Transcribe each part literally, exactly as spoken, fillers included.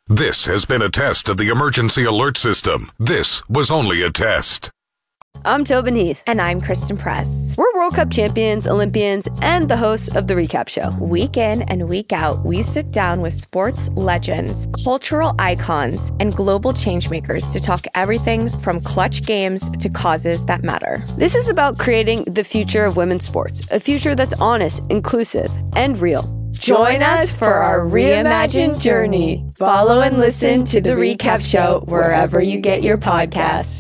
This has been a test of the emergency alert system. This was only a test. I'm Tobin Heath. And I'm Kristen Press. We're World Cup champions, Olympians, and the hosts of The Recap Show. Week in and week out, we sit down with sports legends, cultural icons, and global changemakers to talk everything from clutch games to causes that matter. This is about creating the future of women's sports, a future that's honest, inclusive, and real. Join us for our reimagined journey. Follow and listen to The Recap Show wherever you get your podcasts.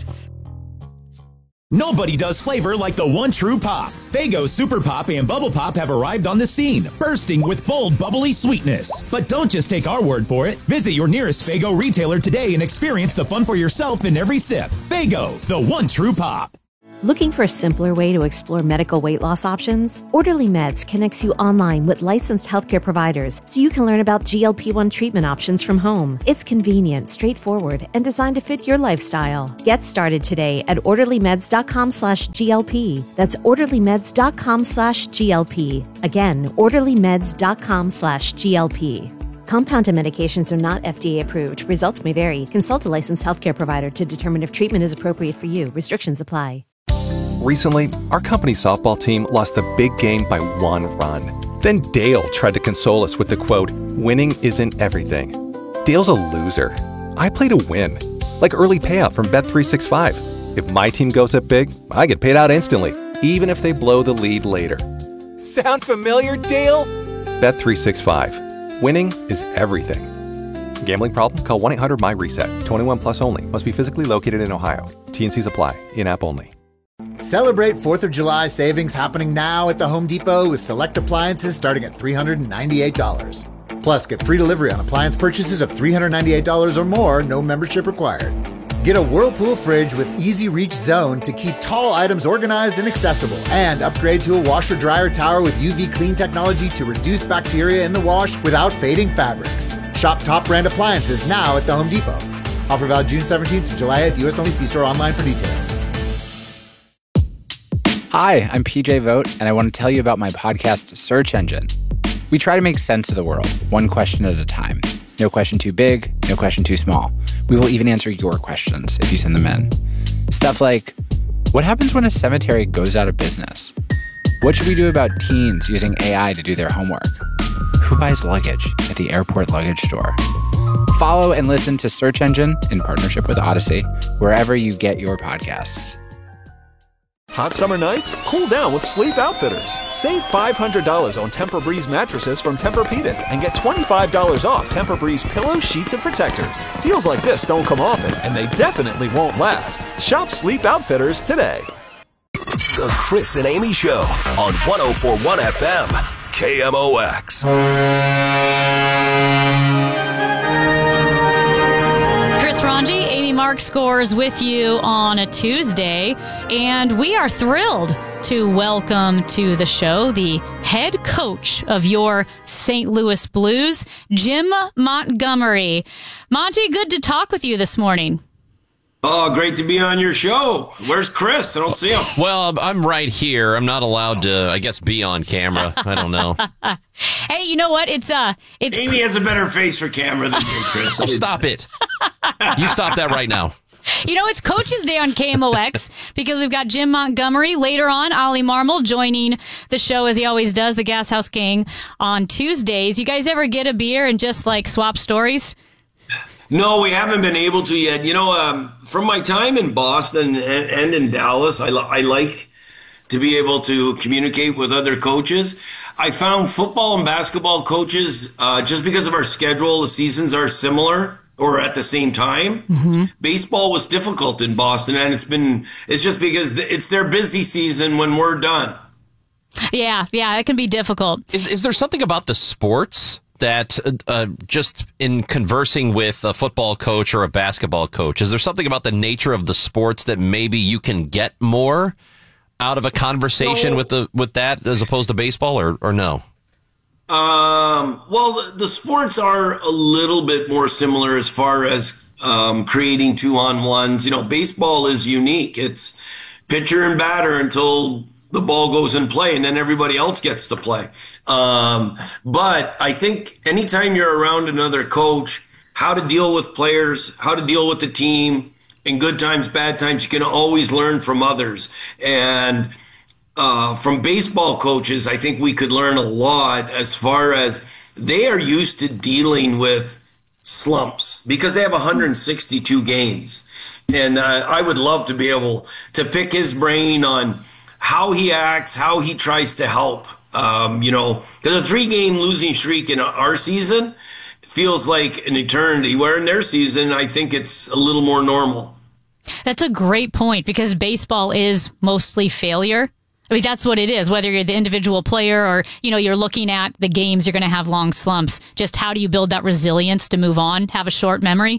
Nobody does flavor like the one true pop. Faygo Super Pop and Bubble Pop have arrived on the scene, bursting with bold, bubbly sweetness. But don't just take our word for it. Visit your nearest Faygo retailer today and experience the fun for yourself in every sip. Faygo, the one true pop. Looking for a simpler way to explore medical weight loss options? Orderly Meds connects you online with licensed healthcare providers so you can learn about G L P one treatment options from home. It's convenient, straightforward, and designed to fit your lifestyle. Get started today at orderlymeds.com slash GLP. That's orderlymeds.com slash GLP. Again, orderlymeds.com slash GLP. Compounded medications are not F D A approved. Results may vary. Consult a licensed healthcare provider to determine if treatment is appropriate for you. Restrictions apply. Recently, our company softball team lost a big game by one run. Then Dale tried to console us with the quote, "Winning isn't everything." Dale's a loser. I play to win. Like early payout from Bet three sixty-five. If my team goes up big, I get paid out instantly, even if they blow the lead later. Sound familiar, Dale? Bet three sixty-five. Winning is everything. Gambling problem? Call one eight hundred M Y RESET. twenty-one plus only. Must be physically located in Ohio. T and Cs apply. In-app only. Celebrate fourth of July savings happening now at the Home Depot with select appliances starting at three hundred ninety-eight dollars. Plus, get free delivery on appliance purchases of three hundred ninety-eight dollars or more, no membership required. Get a Whirlpool fridge with easy reach zone to keep tall items organized and accessible. And upgrade to a washer-dryer tower with U V clean technology to reduce bacteria in the wash without fading fabrics. Shop top brand appliances now at the Home Depot. Offer valid June seventeenth to July eighth. U S only. See store online for details. Hi, I'm P J Vogt, and I want to tell you about my podcast, Search Engine. We try to make sense of the world, one question at a time. No question too big, no question too small. We will even answer your questions if you send them in. Stuff like, what happens when a cemetery goes out of business? What should we do about teens using A I to do their homework? Who buys luggage at the airport luggage store? Follow and listen to Search Engine in partnership with Odyssey, wherever you get your podcasts. Hot summer nights? Cool down with Sleep Outfitters. Save five hundred dollars on Tempur-Breeze mattresses from Tempur-Pedic and get twenty-five dollars off Tempur-Breeze pillows, sheets, and protectors. Deals like this don't come often, and they definitely won't last. Shop Sleep Outfitters today. The Chris and Amy Show on one oh four point one F M, K M O X. Ranji, Amy Mark Scores with you on a Tuesday, and we are thrilled to welcome to the show the head coach of your Saint Louis Blues, Jim Montgomery. Monty, good to talk with you this morning. Oh, great to be on your show. Where's Chris? I don't see him. Well, I'm right here. I'm not allowed to, I guess, be on camera. I don't know. Hey, you know what? It's uh, it's Amy has a better face for camera than you, Chris. Oh, stop it. You stop that right now. You know, it's Coach's Day on K M O X because we've got Jim Montgomery. Later on, Ollie Marmol joining the show as he always does, the Gas House Gang, on Tuesdays. You guys ever get a beer and just, like, swap stories? No, we haven't been able to yet. You know, um, from my time in Boston and, and in Dallas, I, I like to be able to communicate with other coaches. I found football and basketball coaches, uh, just because of our schedule, the seasons are similar or at the same time. Mm-hmm. Baseball was difficult in Boston, and it's been, it's just because it's their busy season when we're done. Yeah, yeah, it can be difficult. Is, is there something about the sports that uh, just in conversing with a football coach or a basketball coach, is there something about the nature of the sports that maybe you can get more out of a conversation no. with the with that as opposed to baseball, or, or no? Um, well, the, the sports are a little bit more similar as far as um, creating two-on-ones. You know, baseball is unique. It's pitcher and batter until the ball goes in play, and then everybody else gets to play. Um, but I think anytime you're around another coach, how to deal with players, how to deal with the team. In good times, bad times, you can always learn from others. And uh, from baseball coaches, I think we could learn a lot as far as they are used to dealing with slumps because they have one hundred sixty-two games. And uh, I would love to be able to pick his brain on how he acts, how he tries to help. Um, you know, because a three-game losing streak in our season feels like an eternity, where in their season, I think it's a little more normal. That's a great point because baseball is mostly failure. I mean, that's what it is, whether you're the individual player or, you know, you're looking at the games, you're going to have long slumps. Just how do you build that resilience to move on, have a short memory?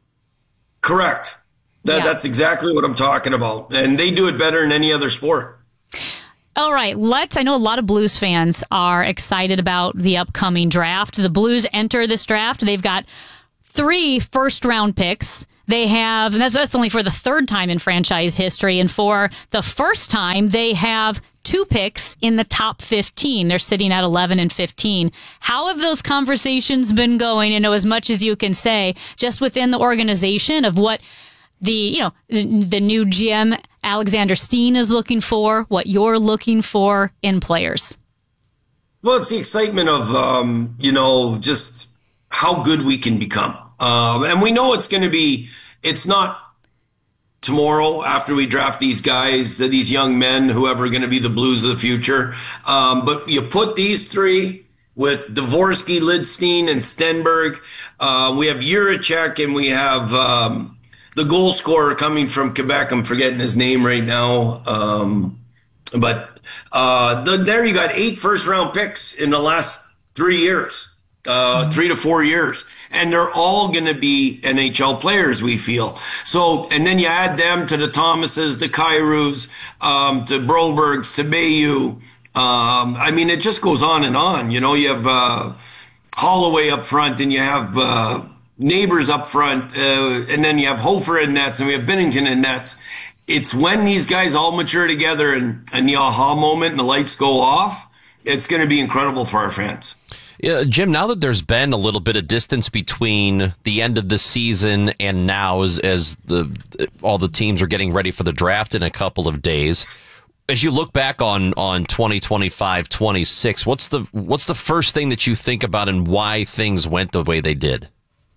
Correct. That, yeah. That's exactly what I'm talking about. And they do it better than any other sport. All right, let's, I know a lot of Blues fans are excited about the upcoming draft. The Blues enter this draft. They've got three first round picks. They have, and that's, that's only for the third time in franchise history. And for the first time, they have two picks in the top fifteen. They're sitting at eleven and fifteen. How have those conversations been going? You know, as much as you can say, just within the organization of what the, you know, the, the new G M, Alexander Steen, is looking for, what you're looking for in players? Well, it's the excitement of, um, you know, just how good we can become. Um, and we know it's going to be, it's not tomorrow after we draft these guys, these young men, whoever are going to be the Blues of the future. Um, but you put these three with Dvorsky, Lidstein, and Stenberg. Uh, we have Jiricek, and we have um, the goal scorer coming from Quebec. I'm forgetting his name right now. Um, but uh, the, there you got eight first-round picks in the last three years. Uh, three to four years. And they're all going to be N H L players, we feel. So, and then you add them to the Thomases, the Kairus, um, to Brobergs, to Mayu. Um, I mean, it just goes on and on. You know, you have, uh, Holloway up front, and you have, uh, Neighbors up front, uh, and then you have Hofer in nets, and we have Binnington in nets. It's when these guys all mature together and, and the aha moment and the lights go off, it's going to be incredible for our fans. Yeah, Jim, now that there's been a little bit of distance between the end of the season and now, as, as the all the teams are getting ready for the draft in a couple of days, as you look back on on twenty twenty-five twenty-six, what's the what's the first thing that you think about and why things went the way they did?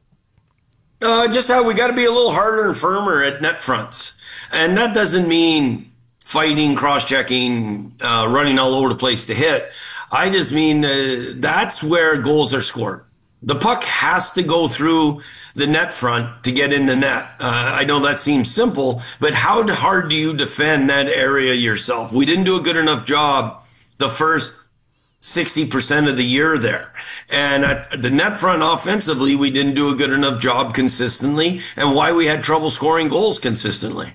Uh, just how we got to be a little harder and firmer at net fronts, and that doesn't mean fighting, cross-checking, uh, running all over the place to hit. I just mean uh, that's where goals are scored. The puck has to go through the net front to get in the net. Uh, I know that seems simple, but how hard do you defend that area yourself? We didn't do a good enough job the first sixty percent of the year there. And at the net front offensively, we didn't do a good enough job consistently, and why we had trouble scoring goals consistently.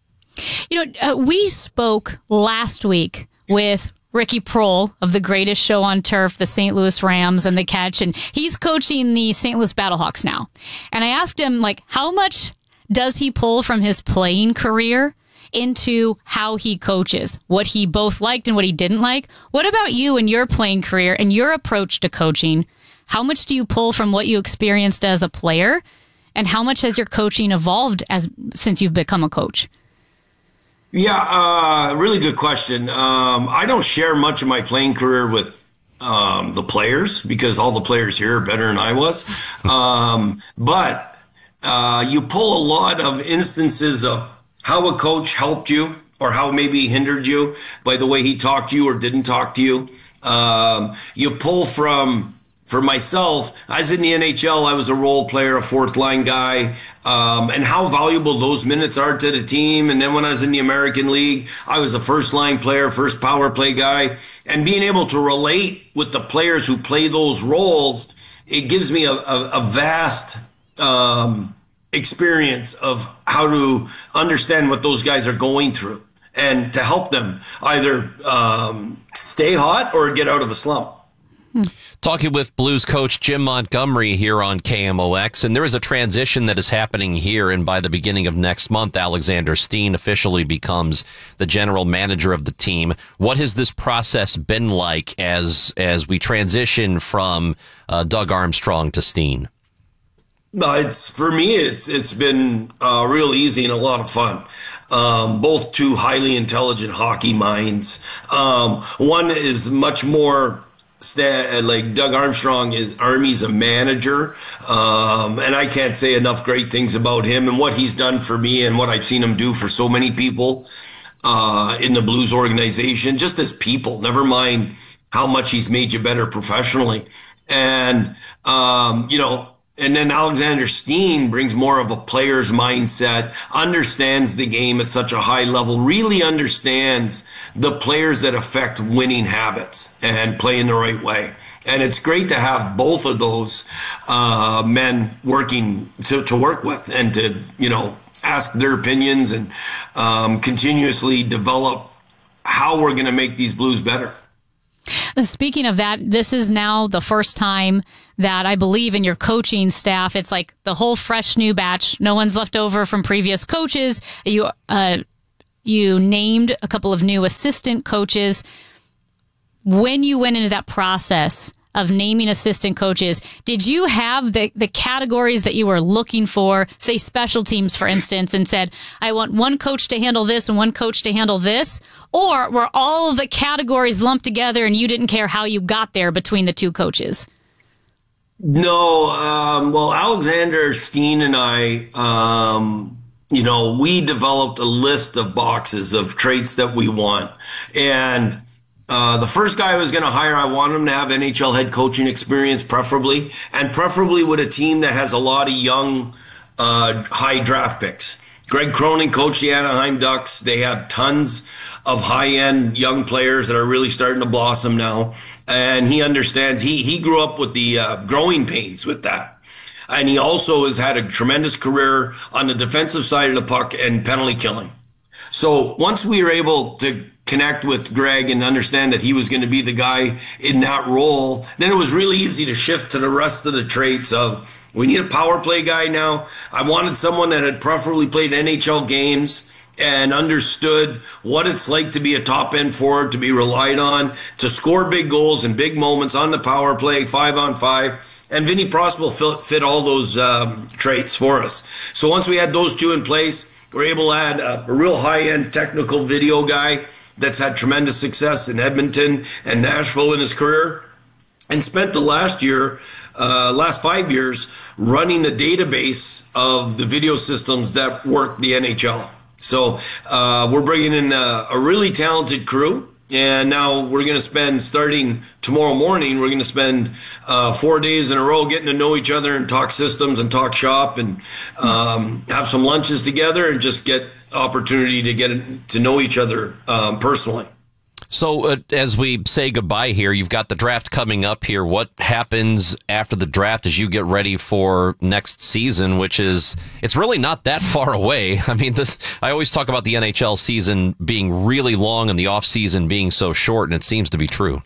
You know, uh, we spoke last week with Ricky Prohl of the greatest show on turf, the Saint Louis Rams and the Catch, and he's coaching the Saint Louis Battlehawks now. And I asked him, like, how much does he pull from his playing career into how he coaches, what he both liked and what he didn't like? What about you and your playing career and your approach to coaching? How much do you pull from what you experienced as a player, and how much has your coaching evolved as since you've become a coach? Yeah, uh, really good question. Um, I don't share much of my playing career with um, the players because all the players here are better than I was. Um, but uh, you pull a lot of instances of how a coach helped you or how maybe he hindered you by the way he talked to you or didn't talk to you. Um, you pull from... For myself, I was in the N H L. I was a role player, a fourth line guy, um, and how valuable those minutes are to the team. And then when I was in the American League, I was a first line player, first power play guy, and being able to relate with the players who play those roles, it gives me a, a, a vast um, experience of how to understand what those guys are going through and to help them either um, stay hot or get out of a slump. Hmm. Talking with Blues coach Jim Montgomery here on K M O X, and there is a transition that is happening here, and by the beginning of next month, Alexander Steen officially becomes the general manager of the team. What has this process been like as as we transition from uh, Doug Armstrong to Steen? Uh, it's for me. It's it's been uh, real easy and a lot of fun. Um, both two highly intelligent hockey minds. Um, one is much more sta- like Doug Armstrong is. Army's a manager, um, and I can't say enough great things about him and what he's done for me and what I've seen him do for so many people uh, in the Blues organization. Just as people, never mind how much he's made you better professionally, and um, you know. And then Alexander Steen brings more of a player's mindset, understands the game at such a high level, really understands the players that affect winning habits and play in the right way. And it's great to have both of those uh, men working to, to work with and to, you know, ask their opinions and um, continuously develop how we're going to make these Blues better. Speaking of that, this is now the first time that I believe in your coaching staff, it's like the whole fresh new batch. No one's left over from previous coaches. You, uh, you named a couple of new assistant coaches. When you went into that process of naming assistant coaches, did you have the, the categories that you were looking for, say special teams, for instance, and said, I want one coach to handle this and one coach to handle this? Or were all of the categories lumped together and you didn't care how you got there between the two coaches? No, um, well, Alexander Steen and I, um, you know, we developed a list of boxes of traits that we want. And Uh, the first guy I was going to hire, I want him to have N H L head coaching experience, preferably, and preferably with a team that has a lot of young, uh, high draft picks. Greg Cronin coached the Anaheim Ducks. They have tons of high-end young players that are really starting to blossom now, and he understands. He he grew up with the uh, growing pains with that, and he also has had a tremendous career on the defensive side of the puck and penalty killing. So once we were able to connect with Greg and understand that he was going to be the guy in that role, then it was really easy to shift to the rest of the traits of, we need a power play guy now. I wanted someone that had preferably played N H L games and understood what it's like to be a top-end forward, to be relied on, to score big goals and big moments on the power play, five on five. And Vinny Prospel fit, fit all those um, traits for us. So once we had those two in place, we were able to add a, a real high-end technical video guy that's had tremendous success in Edmonton and Nashville in his career, and spent the last year, uh, last five years, running the database of the video systems that work the N H L. So uh, we're bringing in a, a really talented crew, and now we're going to spend, starting tomorrow morning, we're going to spend uh, four days in a row getting to know each other and talk systems and talk shop and um, have some lunches together and just get opportunity to get to know each other um, personally. So uh, as we say goodbye here, you've got the draft coming up here. What happens after the draft as you get ready for next season, which is, it's really not that far away. I mean, this, I always talk about the N H L season being really long and the off season being so short, and it seems to be true.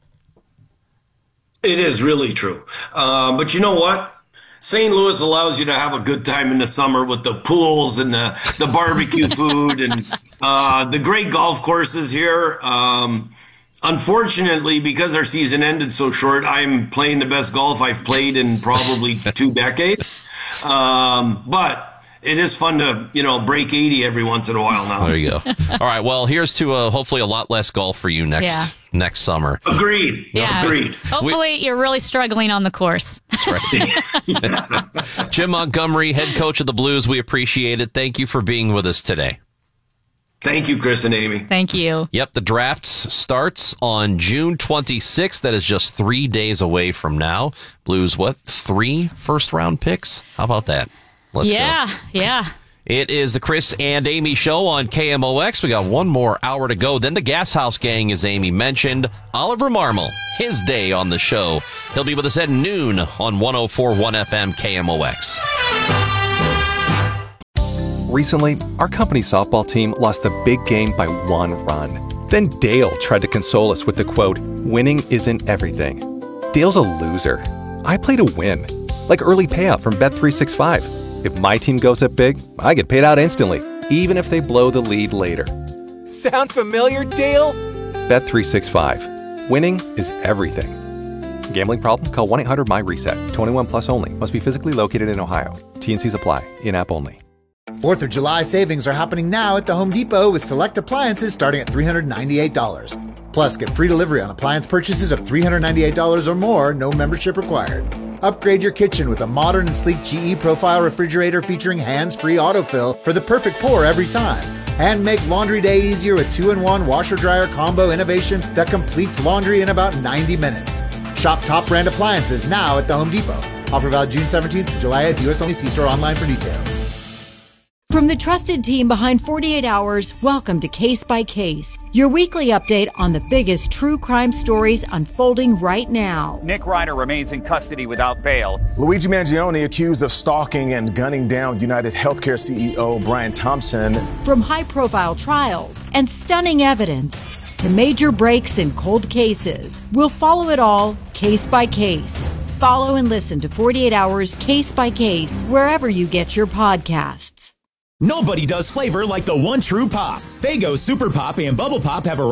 It is really true. Uh, but you know what? Saint Louis allows you to have a good time in the summer with the pools and the, the barbecue food and uh, the great golf courses here. Um, unfortunately, because our season ended so short, I'm playing the best golf I've played in probably two decades. Um, but it is fun to, you know, break eighty every once in a while now. There you go. All right. Well, here's to uh, hopefully a lot less golf for you next Yeah. next summer. Agreed. Yeah. Agreed. Hopefully you're really struggling on the course. That's right. Jim Montgomery, head coach of the Blues, we appreciate it. Thank you for being with us today. Thank you, Chris and Amy. Thank you. Yep, the draft starts on June twenty-sixth. That is just three days away from now. Blues, what, three first-round picks? How about that? Let's yeah, go. yeah. It is the Chris and Amy Show on K M O X. We got one more hour to go. Then the Gas House Gang, as Amy mentioned. Oliver Marmol, his day on the show. He'll be with us at noon on one oh four point one F M K M O X. Recently, our company softball team lost a big game by one run. Then Dale tried to console us with the quote, "Winning isn't everything." Dale's a loser. I play to win. Like early payout from Bet three sixty-five. If my team goes up big, I get paid out instantly, even if they blow the lead later. Sound familiar, Dale? Bet three sixty-five. Winning is everything. Gambling problem? Call one eight hundred my reset. twenty-one plus only. Must be physically located in Ohio. T and Cs apply. In-app only. fourth of July savings are happening now at the Home Depot with select appliances starting at three hundred ninety-eight dollars. Plus, get free delivery on appliance purchases of three hundred ninety-eight dollars or more, no membership required. Upgrade your kitchen with a modern and sleek G E Profile refrigerator featuring hands-free autofill for the perfect pour every time. And make laundry day easier with two in one washer-dryer combo innovation that completes laundry in about ninety minutes. Shop top brand appliances now at the Home Depot. Offer valid June seventeenth to July eighth. U S only. See store online for details. From the trusted team behind forty-eight hours, welcome to Case by Case, your weekly update on the biggest true crime stories unfolding right now. Nick Reiner remains in custody without bail. Luigi Mangione accused of stalking and gunning down United Healthcare C E O Brian Thompson. From high-profile trials and stunning evidence to major breaks in cold cases, we'll follow it all case by case. Follow and listen to forty-eight hours Case by Case wherever you get your podcasts. Nobody does flavor like the one true pop. Faygo Super Pop and Bubble Pop have a